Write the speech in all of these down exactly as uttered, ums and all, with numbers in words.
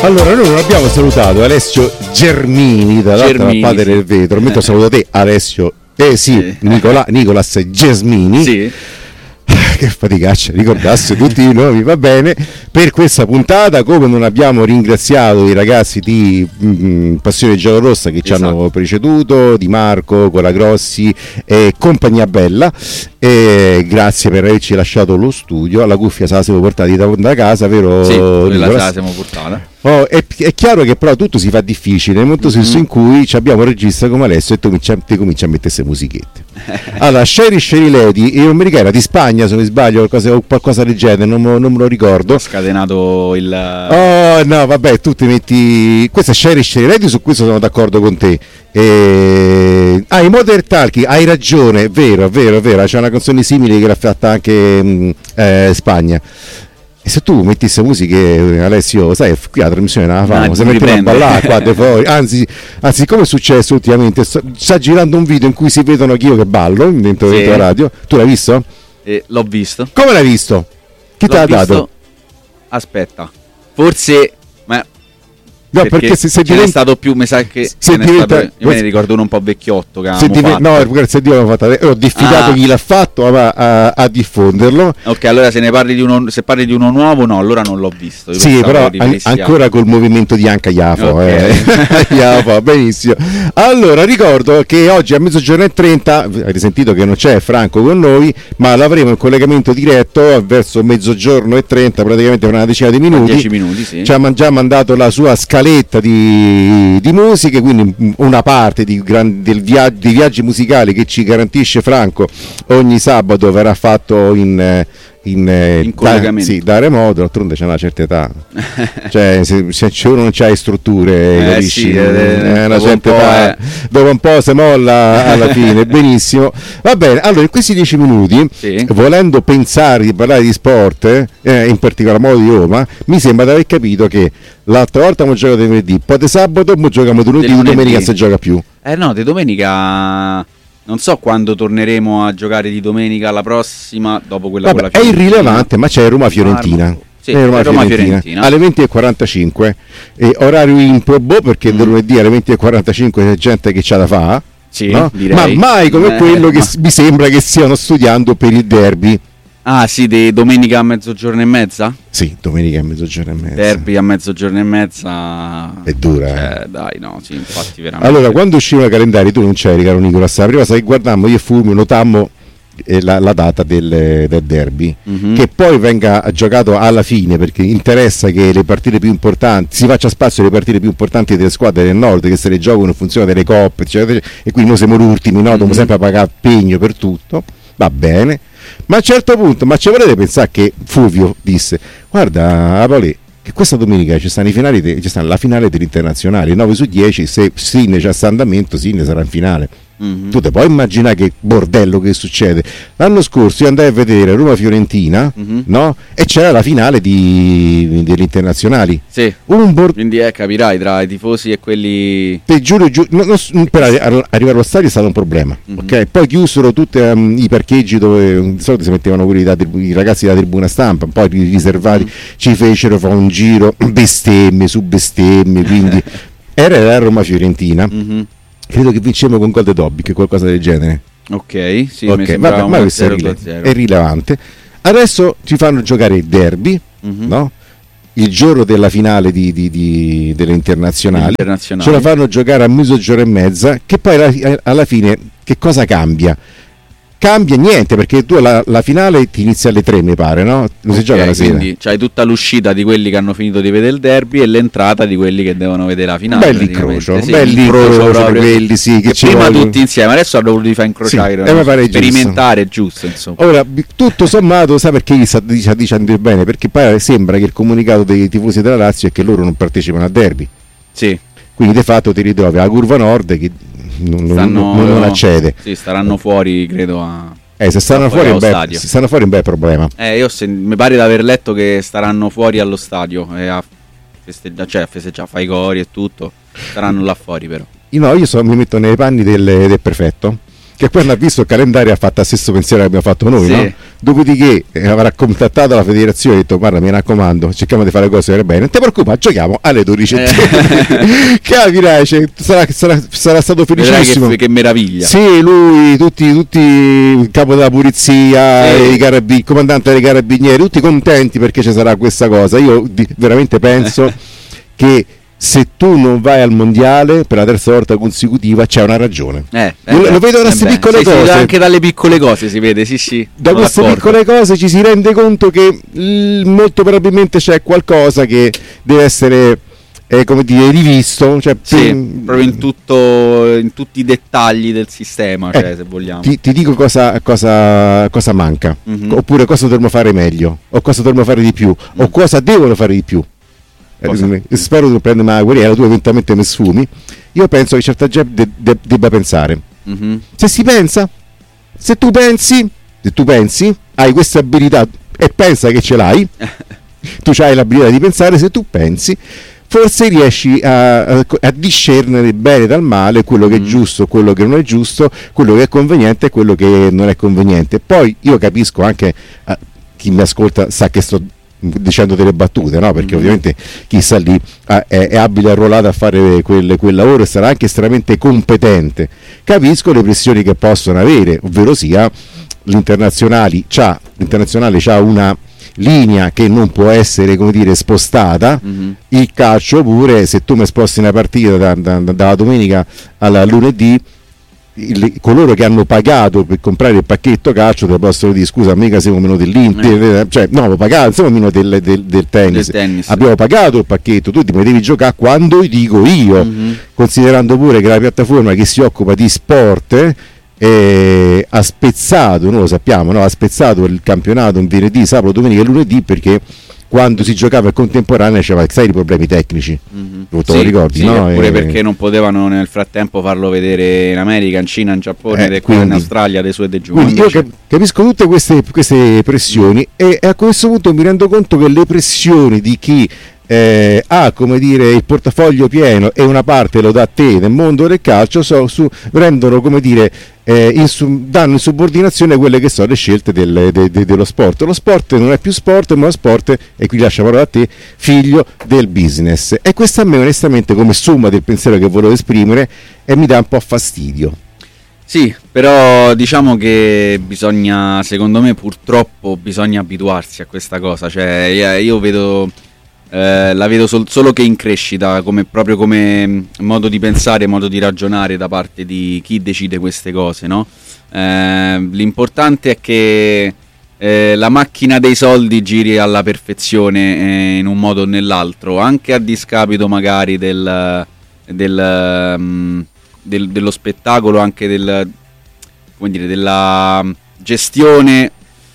Allora, noi non abbiamo salutato Alessio Germini dall'altra parte del vetro, mentre ho salutato te, Alessio, eh sì, sì. Nicola, Nicolas Gesmini. Sì. Che faticaccia, ricordasse tutti i nomi, va bene, per questa puntata. Come non abbiamo ringraziato i ragazzi di mh, Passione Giallorossa che ci esatto. hanno preceduto, Di Marco, Colagrossi e compagnia bella, e grazie per averci lasciato lo studio. La cuffia se la siamo portati da, da casa, vero? Sì, quella se la siamo portata. Oh, è, è chiaro che però tutto si fa difficile nel momento stesso mm-hmm. in cui abbiamo un regista come Alessio e tu cominci a, ti cominci a mettere queste musichette. Allora, Sherry Sherry Lady, io non mi ricordo, era di Spagna se non mi sbaglio, qualcosa, qualcosa del genere, non, non me lo ricordo. Ho scatenato il... Oh no, vabbè, tu ti metti... Questa è Sherry Sherry Lady, su questo sono d'accordo con te. E... Ah, i Modern Talking, hai ragione, è vero, è vero, è vero, c'è una canzone simile che l'ha fatta anche mh, eh, Spagna. E se tu metti queste musiche, Alessio, sai, qui la trasmissione non la famo, se mettiamo a ballare qua de fuori. Anzi, anzi, come è successo ultimamente, sto, sta girando un video in cui si vedono che io che ballo dentro sì. la radio. Tu l'hai visto? Eh, l'ho visto. Come l'hai visto? Chi te l'ha dato? Aspetta, forse... Ma... No, perché, perché se, se diventa, è stato più, mi sa che se diventa, stato, io me ne ricordo uno un po' vecchiotto che se div- no, se Dio l'ha fatto, ho diffidato ah. chi l'ha fatto a, a, a diffonderlo. Ok, allora se ne parli di uno, se parli di uno nuovo, no, allora non l'ho visto. Io sì, però an- ancora col movimento di Anca Iafo, okay. eh. Iafo, benissimo. Allora ricordo che oggi a mezzogiorno e trenta, avete sentito che non c'è Franco con noi, ma l'avremo in collegamento diretto verso mezzogiorno e trenta, praticamente per una decina di minuti. dieci minuti, sì. Ci ha già mandato la sua scaletta Di, di musiche, quindi una parte di, gran, del via- di viaggi musicali che ci garantisce Franco ogni sabato verrà fatto in, in, in collegamento da, sì, da remoto. D'altronde c'è una certa età, cioè se, se uno non c'ha le strutture, eh, capisci? Sì, è una certa età, dopo un po' si molla alla fine. Benissimo, va bene. Allora in questi dieci minuti sì. volendo pensare di parlare di sport, eh, in particolar modo di Roma, mi sembra di aver capito che l'altra volta abbiamo giocato venerdì, poi di sabato, poi giochiamo di lunedì, di domenica si gioca più. Eh no, di domenica non so quando torneremo a giocare di domenica la prossima, dopo quella Vabbè, è irrilevante, ma c'è Roma-Fiorentina. Ah, sì, è Roma, Roma Fiorentina, Fiorentina alle venti e quarantacinque, e orario improbo perché mm. del lunedì alle venti e quarantacinque c'è gente che c'ha da fa, sì, no? Ma mai come eh, quello che ma... mi sembra che stiano studiando per il derby. Ah sì, di domenica a mezzogiorno e mezza? Sì, domenica a mezzogiorno e mezza. Derby a mezzogiorno e mezza è dura, cioè, eh. dai, no, sì, infatti veramente. Allora, quando uscivano i calendari, tu non c'eri, caro Nicolas, la prima sai, guardammo io e Fulvio, notammo eh, la, la data del, del derby, mm-hmm. che poi venga giocato alla fine, perché interessa che le partite più importanti, si faccia spazio alle partite più importanti delle squadre del nord, che se le giocano in funzione delle coppe, eccetera, e quindi noi siamo gli ultimi, no? Dobbiamo mm-hmm. sempre pagare pegno per tutto, va bene. Ma a un certo punto, ma ci volete pensare che Fulvio disse: guarda Paoli, che questa domenica ci stanno i finali de- ci stanno la finale dell'internazionale, nove su dieci, se Sinne c'è sta andamento, Sinne sarà in finale. Mm-hmm. Tu ti puoi immaginare che bordello che succede. L'anno scorso io andai a vedere Roma-Fiorentina, mm-hmm. no? E c'era la finale di, degli internazionali. Sì. Un bor- Quindi eh, capirai, tra i tifosi e quelli... Ti giuro, giuro no, no, per arrivare allo stadio è stato un problema, mm-hmm. ok? Poi chiusero tutti um, i parcheggi dove di solito si mettevano quelli da, i ragazzi della tribuna stampa, poi riservati, mm-hmm. ci fecero fare un giro, bestemmie su bestemmie, quindi era la Roma-Fiorentina. Mm-hmm. Credo che vincemmo con gol di Dobbik, qualcosa del genere. Ok, sì, okay. mi sembrava ma questo è, rile- è rilevante. Adesso ci fanno giocare il derby, mm-hmm. no? Il giorno della finale di, di, di, delle internazionali. internazionali. Ce la fanno giocare a mezzogiorno e mezza, che poi alla, alla fine che cosa cambia? Cambia niente, perché tu la, la finale ti inizia alle tre, mi pare, no? Non si okay, gioca la sera. Quindi c'hai tutta l'uscita di quelli che hanno finito di vedere il derby e l'entrata di quelli che devono vedere la finale. Belli incrocio, sì, belli incrocio proprio quelli, sì, che prima vogliono. Tutti insieme, adesso hanno voluto fare incrociare, sì, no? sperimentare giusto, insomma. Ora, tutto sommato, sai perché gli sta dicendo bene? Perché poi sembra che il comunicato dei tifosi della Lazio è che loro non partecipano al derby. Sì. Quindi di fatto ti ritrovi la curva nord che non, Stanno, non, non accede. Sì, staranno fuori, credo, a... Eh, se stanno fuori, fuori, un bel, se stanno fuori un bel problema. Eh, io se, mi pare di aver letto che staranno fuori allo stadio e a festeggiare, cioè a festeggiare, fai i cori e tutto. Staranno là fuori però. Io no, io so, mi metto nei panni del, del prefetto che quando ha visto il calendario ha fatto lo stesso pensiero che abbiamo fatto noi, sì. no? Dopodiché eh, avrà contattato la federazione e ha detto guarda mi raccomando cerchiamo di fare le cose bene, non ti preoccupare, giochiamo alle dodici e eh. Capirai, cioè, sarà, sarà, sarà stato felicissimo. Che, che meraviglia. Sì, lui, tutti, tutti il capo della polizia, sì. i, carabin- il comandante dei carabinieri, tutti contenti perché ci sarà questa cosa. Io di, veramente penso che se tu non vai al mondiale per la terza volta consecutiva c'è una ragione. Eh, eh, lo, lo vedo da queste piccole sì, cose. Sì, anche dalle piccole cose si vede, sì, sì. Da queste d'accordo. piccole cose ci si rende conto che l- molto probabilmente c'è qualcosa che deve essere eh, come dire rivisto. Cioè, sì, per... proprio in tutto, in tutti i dettagli del sistema, eh, cioè, se vogliamo. Ti, ti dico cosa, cosa, cosa manca, mm-hmm. oppure cosa dovremmo fare meglio, o cosa dovremmo fare di più, mm. o cosa devono fare di più. Eh, spero di non prendere una guerriera, tu eventualmente mi sfumi. Io penso che certa gente de- de- debba pensare. Mm-hmm. Se si pensa, se tu pensi, se tu pensi, hai questa abilità e pensa che ce l'hai, tu hai l'abilità di pensare, se tu pensi, forse riesci a, a, a discernere bene dal male quello che mm. è giusto, quello che non è giusto, quello che è conveniente e quello che non è conveniente. Poi io capisco anche, eh, chi mi ascolta sa che sto dicendo delle battute, no? Perché mm. ovviamente chi sta lì eh, è, è abile, arruolato a fare quel, quel lavoro e sarà anche estremamente competente. Capisco le pressioni che possono avere, ovvero sia l'internazionale c'ha, l'internazionale c'ha una linea che non può essere, come dire, spostata. Mm-hmm. Il calcio pure, se tu mi sposti una partita da, da, dalla domenica alla lunedì, il, coloro che hanno pagato per comprare il pacchetto calcio te possono dire scusa mica siamo meno dell'Inter, eh. cioè no, pagato, siamo meno del, del, del, tennis. del tennis abbiamo pagato il pacchetto, tu ti devi giocare quando dico io, mm-hmm. considerando pure che la piattaforma che si occupa di sport eh, ha spezzato, noi lo sappiamo, no? ha spezzato il campionato un venerdì, sabato, domenica e lunedì perché quando si giocava in contemporanea c'era, sai, i problemi tecnici, mm-hmm. tu te lo sì, ricordi, sì, no? Pure e... perché non potevano nel frattempo farlo vedere in America, in Cina, in Giappone, eh, quindi, in Australia, dei suoi de giù. Quindi io cap- capisco tutte queste, queste pressioni mm. e, e a questo punto mi rendo conto che le pressioni di chi eh, ha, come dire, il portafoglio pieno e una parte lo dà a te nel mondo del calcio, so, su, rendono, come dire, eh, in su, danno in subordinazione quelle che sono le scelte del, de, de, dello sport. Lo sport non è più sport, ma lo sport, e qui lascio la parola a te, figlio del business. E questa a me onestamente, come somma del pensiero che volevo esprimere, e mi dà un po' fastidio. Sì, però diciamo che bisogna, secondo me purtroppo bisogna abituarsi a questa cosa, cioè io vedo... Eh, la vedo sol- solo che in crescita, come, proprio come modo di pensare, modo di ragionare da parte di chi decide queste cose, no? Eh, l'importante è che eh, la macchina dei soldi giri alla perfezione eh, in un modo o nell'altro, anche a discapito magari del, del, um, del, dello spettacolo, anche del, come dire, della gestione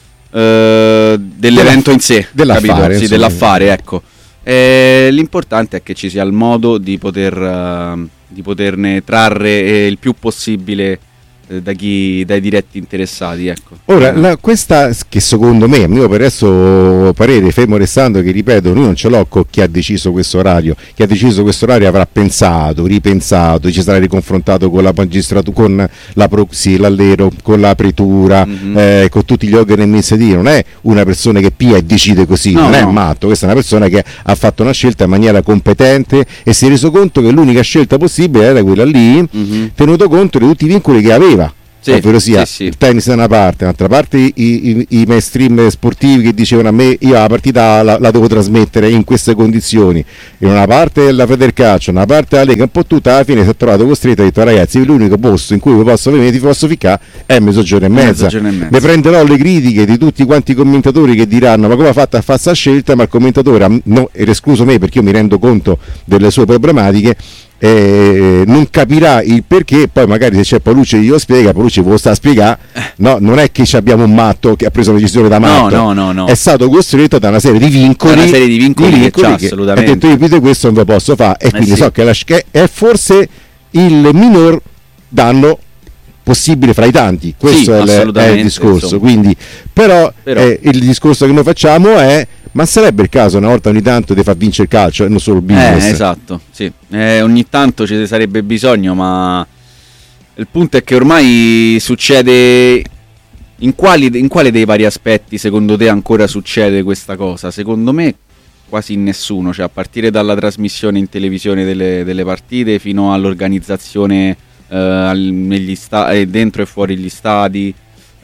eh, dell'evento in sé, dell'affare, sì, dell'affare, ecco. Eh, l'importante è che ci sia il modo di poter uh, di poterne trarre eh, il più possibile eh, da chi, dai diretti interessati, ecco. Ora, la, questa che secondo me, a mio per adesso parere, fermo restando che ripeto, io non ce l'ho con chi ha deciso questo orario, chi ha deciso questo orario avrà pensato, ripensato, ci sarà riconfrontato con la magistratura, con la proxy, l'allero, con la pretura, mm-hmm. eh, con tutti gli organi amministrativi. Non è una persona che pia e decide così, no, non è no. matto, questa è una persona che ha fatto una scelta in maniera competente e si è reso conto che l'unica scelta possibile era quella lì, mm-hmm. tenuto conto di tutti i vincoli che aveva. Sì, ovvero sia sì, sì. il tennis da una parte, dall'altra parte i, i, i mainstream sportivi che dicevano a me io la partita la, la devo trasmettere in queste condizioni, in una parte la Federcalcio, una parte la Lega, un po' tutta, alla fine si è trovato costretto e ha detto ragazzi l'unico posto in cui vi posso venire, ti posso ficcare è mezzogiorno e mezza. Mi prenderò le critiche di tutti quanti i commentatori che diranno ma come ha fatto a fare questa scelta, ma il commentatore, no, ed escluso me perché io mi rendo conto delle sue problematiche, Eh, non capirà il perché, poi magari se c'è Paolucci glielo spiega, Paolucci ve lo sta a spiegare, no, non è che abbiamo un matto che ha preso la decisione da matto, no, no, no, no. è stato costretto da una serie di vincoli, da una serie di vincoli, di vincoli che, che assolutamente. Ha detto io più di questo non ve posso fare e quindi eh sì. so che, la, che è forse il minor danno possibile fra i tanti, questo sì, è, il, è il discorso, insomma. Quindi però, però. Eh, il discorso che noi facciamo è ma sarebbe il caso una volta ogni tanto di far vincere il calcio e non solo il business? Eh, esatto, sì. Eh, ogni tanto ci sarebbe bisogno, ma Il punto è che ormai succede. In, quali, in quale dei vari aspetti secondo te ancora succede questa cosa? Secondo me quasi in nessuno, cioè a partire dalla trasmissione in televisione delle, delle partite fino all'organizzazione eh, negli sta- eh, dentro e fuori gli stadi,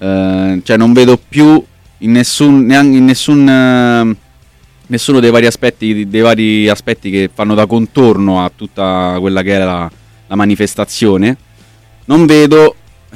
eh, cioè non vedo più in nessun, neanche in nessun eh, nessuno dei vari aspetti dei vari aspetti che fanno da contorno a tutta quella che era la, la manifestazione. Non vedo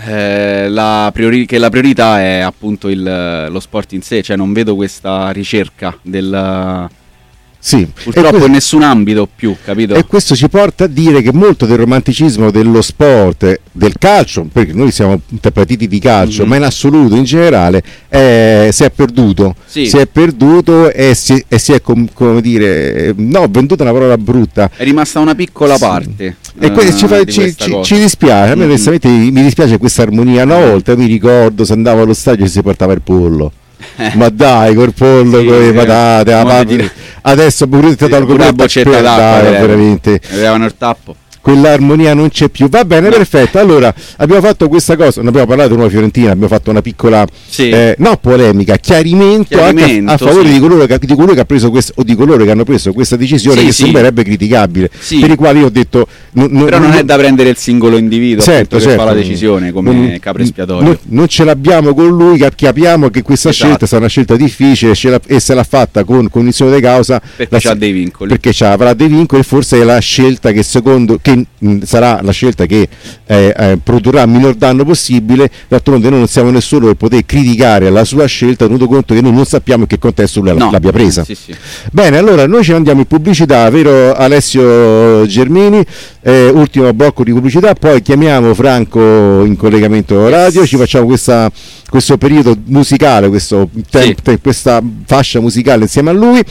Eh, la priori- che la priorità è appunto il, lo sport in sé, cioè non vedo questa ricerca del sì, purtroppo questo, in nessun ambito più, capito? E questo ci porta a dire che molto del romanticismo dello sport, del calcio, perché noi siamo partiti di calcio, mm-hmm. ma in assoluto, in generale, eh, si è perduto. Sì. Si è perduto e si, e si è com- come dire, no, venduta una parola brutta. È rimasta una piccola parte. E uh, que- ci, fa, ci, ci, ci dispiace, a me mm-hmm. onestamente mi dispiace questa armonia. Una volta mi ricordo, se andavo allo stadio si portava il pollo. Ma dai, col pollo, sì, con le patate, la patate. Adesso pure ti tolgo una boccetta d'acqua, veramente. Avevano il tappo. Quell'armonia non c'è più. Va bene, no. Perfetto. Allora, abbiamo fatto questa cosa, non abbiamo parlato di una Fiorentina, abbiamo fatto una piccola sì. eh, no polemica, chiarimento, chiarimento anche a, a favore sì. di, coloro che, di coloro che ha preso questo o di coloro che hanno preso questa decisione sì, che sì. sembrerebbe criticabile, sì. per i quali io ho detto no, no, però non, non è da prendere il singolo individuo certo, che certo. fa la decisione come non, capro espiatorio. Non, non ce l'abbiamo con lui, capiamo che questa esatto. scelta sarà una scelta difficile e se l'ha fatta con cognizione di causa perché c'ha dei vincoli. Perché avrà dei vincoli e forse è la scelta che secondo che mh, sarà la scelta che eh, eh, produrrà il minor danno possibile. D'altronde noi non siamo nessuno per poter criticare la sua scelta, tenuto conto che noi non sappiamo in che contesto lui no. l'abbia presa. Sì, sì. Bene, allora noi ci andiamo in pubblicità, vero Alessio Germini? Eh, ultimo blocco di pubblicità, poi chiamiamo Franco in collegamento radio, yes. ci facciamo questa, questo periodo musicale, questo temp- sì. questa fascia musicale insieme a lui.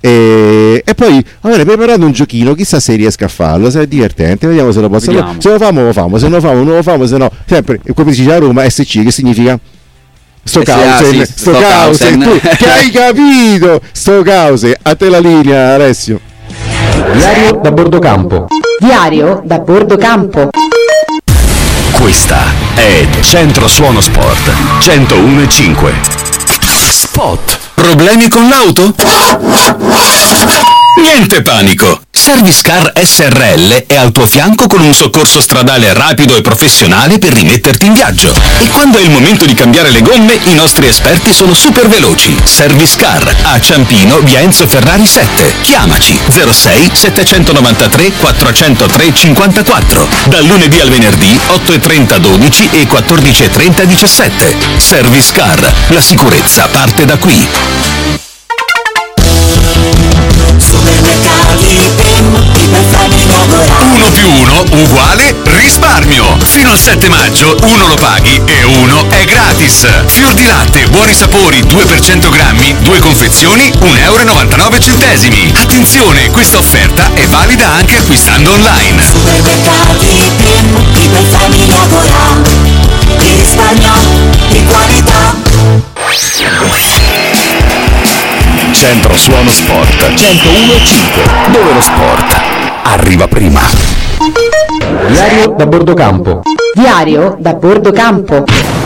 E, e poi avere preparato un giochino, chissà se riesca a farlo, se è divertente, vediamo se lo posso fare. Se lo famo lo famo, se non lo famo non lo famo, se no sempre come si dice a Roma S C che significa Stockhausen, sì, Stockhausen, tu che hai capito Stockhausen. A te la linea Alessio. Diario da bordo campo. Diario da bordo campo. Questa è Centro Suono Sport centouno e cinque. Spot. Problemi con l'auto? Niente panico! Servicecar S R L è al tuo fianco con un soccorso stradale rapido e professionale per rimetterti in viaggio. E quando è il momento di cambiare le gomme, i nostri esperti sono super veloci. Servicecar a Ciampino, via Enzo Ferrari sette. Chiamaci zero sei settecentonovantatré quattrocentotre cinquantaquattro. Dal lunedì al venerdì otto e trenta dodici e quattordici e trenta diciassette. Servicecar, la sicurezza parte da qui. Uno più uno uguale risparmio. Fino al sette maggio uno lo paghi e uno è gratis. Fior di latte, buoni sapori due per cento grammi, due confezioni, un euro e novantanove centesimi. Attenzione, questa offerta è valida anche acquistando online. Supermercati Pim, Iperfamiglia Coral, di risparmio, di qualità. Centro Suono Sport centouno e cinque, dove lo sport arriva prima. Diario da bordo campo. Diario da bordo campo.